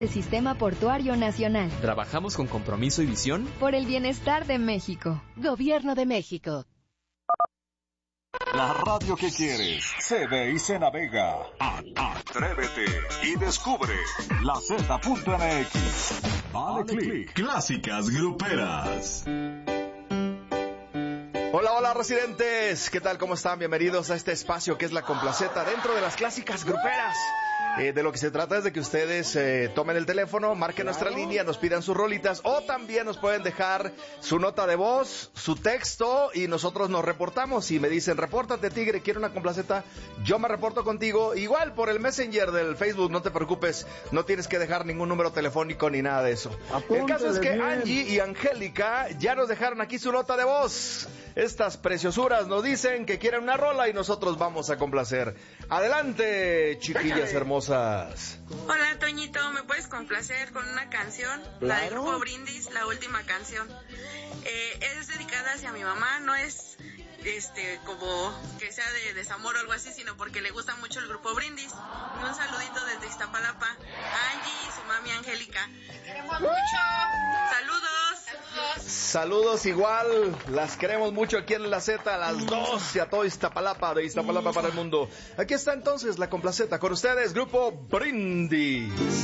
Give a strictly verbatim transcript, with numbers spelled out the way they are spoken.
El Sistema Portuario Nacional. Trabajamos con compromiso y visión por el bienestar de México. Gobierno de México. La radio que quieres se ve y se navega. Atrévete y descubre la Z punto M X. Dale click. Clásicas gruperas. Hola, hola residentes, ¿qué tal? ¿Cómo están? Bienvenidos a este espacio que es La Complaceta dentro de las clásicas gruperas. Eh, de lo que se trata es de que ustedes eh, tomen el teléfono, marquen nuestra línea, nos pidan sus rolitas o también nos pueden dejar su nota de voz, su texto y nosotros nos reportamos. Y me dicen, repórtate Tigre, quiero una complaceta, yo me reporto contigo, igual por el Messenger del Facebook, no te preocupes, no tienes que dejar ningún número telefónico ni nada de eso. Apúntale. El caso es que bien. Angie y Angélica ya nos dejaron aquí su nota de voz. Estas preciosuras nos dicen que quieren una rola y nosotros vamos a complacer. Adelante, chiquillas hermosas. Hola, Toñito, ¿me puedes complacer con una canción? ¿Claro? La del grupo Brindis, la última canción. Eh, es dedicada hacia mi mamá, no es este como que sea de desamor o algo así, sino porque le gusta mucho el grupo Brindis. Y un saludito desde Iztapalapa a Angie y su mami Angélica. ¡Queremos mucho! ¡Saludos! ¡Saludos! Saludos igual, las queremos mucho aquí en la Z, a las dos y a todo Iztapalapa, de Iztapalapa para el mundo. Aquí está entonces la complaceta con ustedes, grupo Brindis.